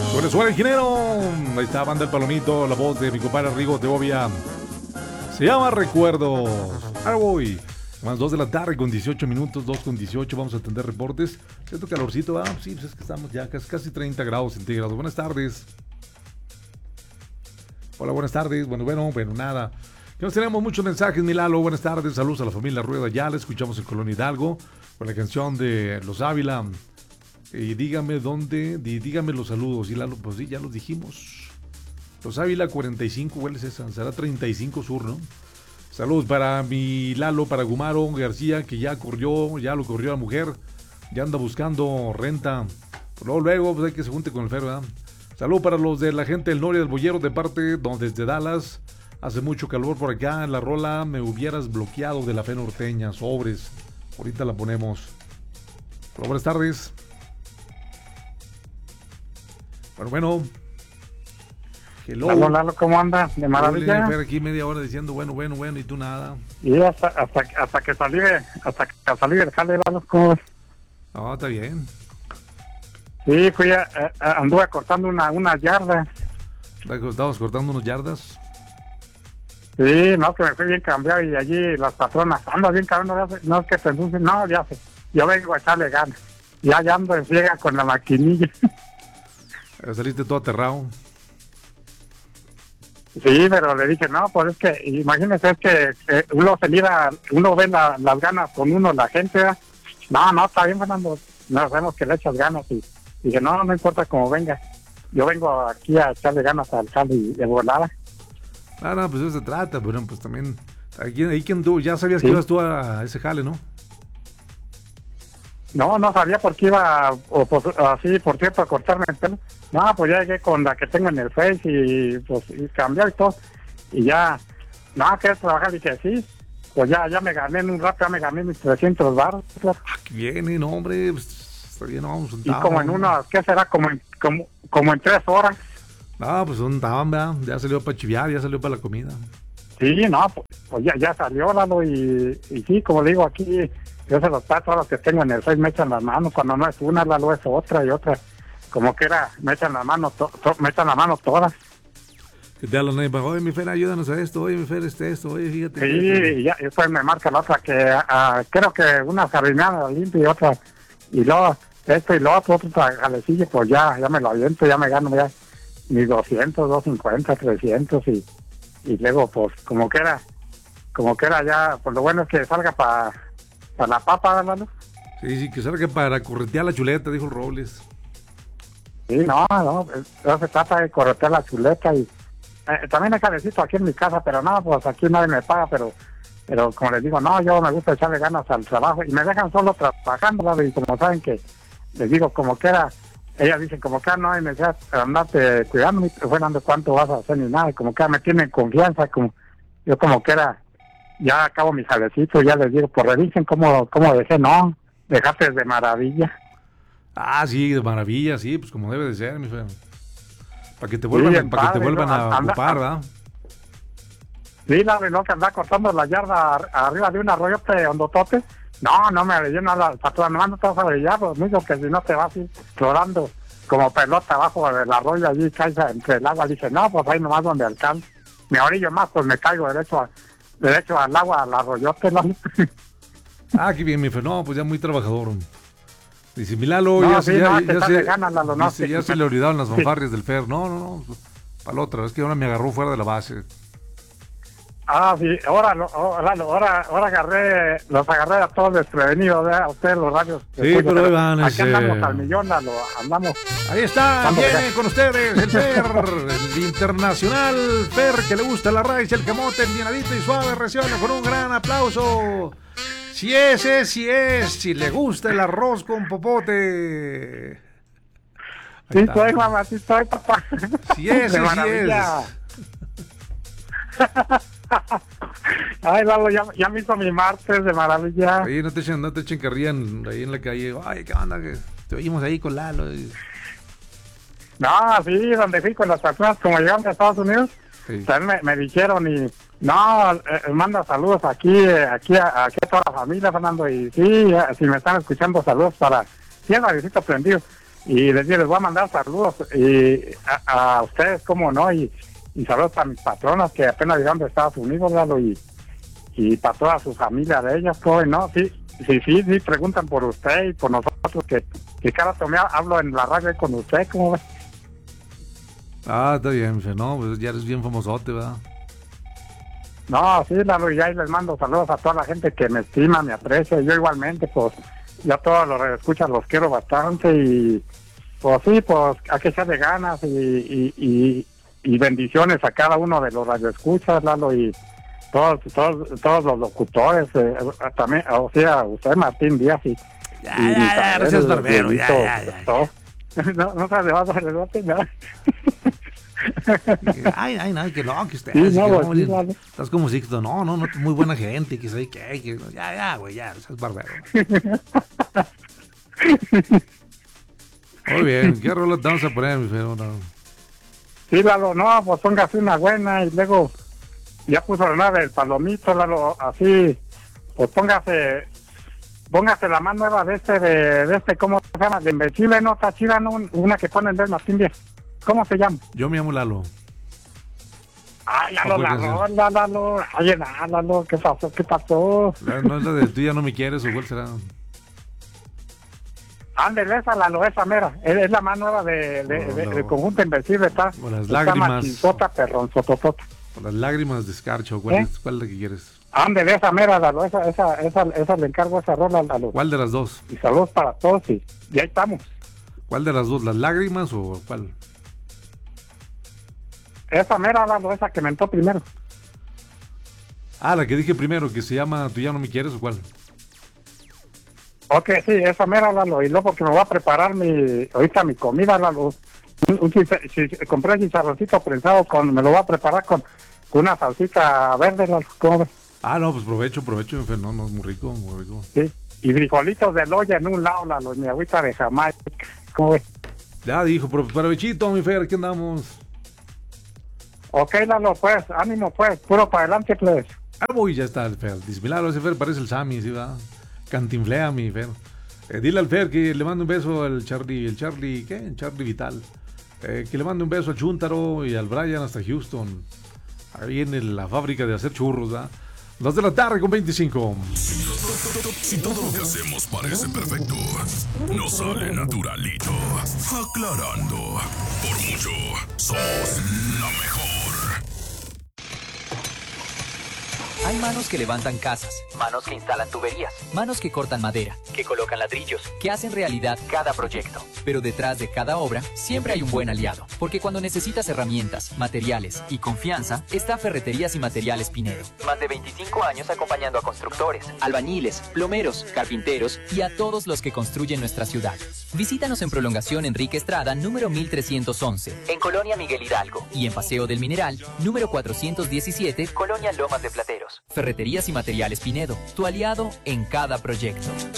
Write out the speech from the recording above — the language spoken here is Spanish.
Suele, ingeniero. Ahí está, banda El Palomito, la voz de mi compadre Rigo de Obvia. Se llama Recuerdos. Ahora voy. Más 2 de la tarde con 18 minutos, 2 con 18. Vamos a atender reportes. Cierto calorcito, ¿verdad? Sí, pues es que estamos ya casi 30 grados centígrados. Buenas tardes. Hola, buenas tardes. Bueno, nada. Ya nos tenemos muchos mensajes, mi Lalo. Buenas tardes. Saludos a la familia Rueda. Ya la escuchamos en Colonia Hidalgo con la canción de Los Ávila. Y dígame dónde, dígame los saludos. Y Lalo, pues sí, ya los dijimos. Los Ávila 45, ¿cuál es esa? Será 35 Sur, ¿no? Saludos para mi Lalo, para Gumaro García, que ya lo corrió la mujer. Ya anda buscando renta. Luego, pues hay que se junte con el Fer, ¿verdad? Saludos para los de la gente del Noria del Boyero, de parte desde Dallas. Hace mucho calor por acá. En la rola me hubieras bloqueado de la fe norteña. Sobres. Ahorita la ponemos. Hola, buenas tardes. Bueno. Hello. Lalo, ¿cómo anda? De maravilla. Aquí media hora diciendo bueno, y tú nada. Y hasta que salí del jale, Lalo, ¿cómo ves? No, está bien. Sí, anduve cortando una yarda. ¿Estabas cortando unas yardas? Sí, no, que me fui bien cambiado y allí las patronas, anda bien cabrón, no es que te ensucien, no, ya sé, yo vengo a echarle ganas. Ya ando en friega con la maquinilla. Saliste todo aterrado. Sí, pero le dije, no, pues es que, imagínese, es que uno ve las ganas con uno, la gente, ¿verdad? No, está bien, Fernando, nos vemos que le echas ganas, y dije, no importa cómo venga, yo vengo aquí a echarle ganas al jale y de volada. No, pues eso se trata, pero pues también, ahí quien tú, ya sabías que ibas tú a ese jale, ¿no? No sabía por qué iba, así, por cierto, a cortarme el pelo. No, pues ya llegué con la que tengo en el Face y pues y cambiar y todo. Y ya, ¿quieres trabajar? Dije, sí. Pues ya me gané en un rato, ya me gané mis 300 baros. Qué bien, no, hombre, pues, está bien, vamos. Y como en unas, ¿qué será? Como en 3 horas. No, pues un tabán, ¿verdad? Ya salió para chiviar, ya salió para la comida. Sí, no, pues ya salió, Lalo, y sí, como digo, aquí yo se los paso a los que tengo en el Face, me echan las manos, cuando no es una, Lalo, es otra y otra. Como que me echan las manos, me echan las manos todas. Que te hablan ahí, oye, mi Fer, ayúdanos a esto, oye, mi Fer, esto, oye, fíjate. Sí, y ya, después me marca la otra que, creo que una sardinada limpia y otra, y luego esto y lo otro jalecillo, pues ya me lo aviento, ya me gano ya mis 200, 250, 300 y luego pues como que era ya, pues lo bueno es que salga para la papa, ¿no? Sí, que salga para corretear la chuleta, dijo el Robles. Sí, no se trata de corretear la chuleta y también hay calecito aquí en mi casa, pero no, pues aquí nadie me paga, pero como les digo, no, yo me gusta echarle ganas al trabajo y me dejan solo trabajando, ¿no? Y como saben que les digo, como que era, ellas dicen como que no hay necesidad de andarte cuidando, Fernando, cuánto vas a hacer ni nada, y como que me tienen confianza, yo como que era, ya acabo mi jalecito, ya les digo, pues revisen cómo dejé, no, dejaste de maravilla. Ah, sí, de maravilla, sí, pues como debe de ser, mi Fer. Para que te vuelvan a ocupar, ¿verdad? Sí, no, que anda cortando la yarda arriba de un arroyote hondotote. No me leyó nada, patrón, no te vas a brillar, lo mismo que si no te vas a ir rodando como pelota abajo del arroyo, allí caes entre el agua. Dice, no, pues ahí nomás donde alcanza. Me orillo más, pues me caigo derecho al agua, al arroyote, ¿no? Ah, qué bien, mi Fer, no, pues ya muy trabajador. Dice, Milalo, no, se le olvidaron las fanfarrias del Fer. No, para la otra, es que ahora me agarró fuera de la base. Ah, sí, ahora los agarré a todos desprevenidos, a ustedes los radios. Sí, pero van, aquí andamos al millón, andamos. Ahí está, viene con ustedes el Fer, el internacional Fer, que le gusta la raíz y el camote, bien llenadito y suave, recibe con un gran aplauso. Si si le gusta el arroz con popote. Sí soy, mamá, sí soy, papá. Sí es. Ay, Lalo, ya me hizo mi martes de maravilla. Oye, no te echen carrilla ahí en la calle. Ay, ¿qué onda? Que te oímos ahí con Lalo. No, sí, donde fui con las personas, como llegaron de Estados Unidos, sí. También me dijeron y... No, manda saludos aquí a toda la familia, Fernando, y sí, si me están escuchando, saludos para... Sí, el radiocito prendido. Y les voy a mandar saludos y a ustedes, cómo no, y saludos para mis patronas que apenas llegaron de Estados Unidos, Lalo, y para toda su familia de ellas, pues, ¿no? Sí, preguntan por usted y por nosotros, que cada rato me hablo en la radio con usted, ¿cómo ves? Ah, está bien, no, pues ya eres bien famosote, ¿verdad? No, sí, Lalo, y ahí les mando saludos a toda la gente que me estima, me aprecia, y yo igualmente, pues, ya todos los radioescuchas los quiero bastante, y pues sí, pues, hay que echarle ganas, y bendiciones a cada uno de los radioescuchas, Lalo, y todos los locutores, también, o sea, usted, Martín Díaz, y Ya, gracias, Barbero, ya. No se le va a dar el bote, ¿no? Ay, no, que no, que usted, Sí, que no, no, sí, vale. estás como Sixto, no, muy buena gente, que sé que ya, güey, ya, es Barbero. Muy bien, ¿qué rola te vamos a poner, mi feo? No. Sí, Lalo, no, pues póngase una buena, y luego ya puso la nave del Palomito, Lalo, así, pues póngase la más nueva de este, ¿cómo se llama? De Invencible, ¿no? Está chida, ¿no? Una que ponen del Martín Díaz. ¿Cómo se llama? Yo me llamo Lalo. Ay, Lalo, oye, Lalo, ¿qué pasó? No es la de tú ya no me quieres, o cuál será. Ándale, esa, Lalo, esa mera, es la más nueva del conjunto Invencible, está. O las está lágrimas. machinzota, perronzototota. O las lágrimas de escarcho, ¿cuál es la que quieres? Ándale, esa mera, Lalo, esa le encargo esa rola, Lalo. ¿Cuál de las dos? Y saludos para todos, y ahí estamos. ¿Cuál de las dos? ¿Las lágrimas o cuál? Esa mera, Lalo, esa que mentó primero. Ah, la que dije primero, que se llama Tú ya no me quieres, o cuál. Ok, sí, esa mera, Lalo, y luego porque me voy a preparar ahorita mi comida, Lalo. Compré chicharroncito prensado, me lo voy a preparar con una salsita verde, Lalo, ¿cómo ves? Ah, no, pues provecho, no, es muy rico, muy rico. Sí, y frijolitos de loya en un lado, Lalo, mi agüita de Jamaica, ¿cómo ves? Ya dijo, provechito, mi Fer, aquí andamos. Ok, Lalo, pues, ánimo, pues, puro para adelante, pues. Ah, uy, ya está el Fer. Dice, milagro, ese Fer parece el Sammy, ¿sí, va? Cantinflea, mi Fer. Dile al Fer que le mando un beso al Charlie, ¿qué? El Charlie Vital. Que le mando un beso al Chuntaro y al Brian hasta Houston. Ahí en la fábrica de hacer churros, ¿verdad? 2 de la tarde con 25. Si todo lo que hacemos parece perfecto, nos sale naturalito. Aclarando, por mucho, somos la mejor. Hay manos que levantan casas, manos que instalan tuberías, manos que cortan madera, que colocan ladrillos, que hacen realidad cada proyecto. Pero detrás de cada obra siempre hay un buen aliado, porque cuando necesitas herramientas, materiales y confianza, está Ferreterías y Materiales Pinedo. Más de 25 años acompañando a constructores, albañiles, plomeros, carpinteros y a todos los que construyen nuestra ciudad. Visítanos en Prolongación Enrique Estrada, número 1311, en Colonia Miguel Hidalgo, y en Paseo del Mineral, número 417, Colonia Lomas de Plateros. Ferreterías y Materiales Pinedo, tu aliado en cada proyecto.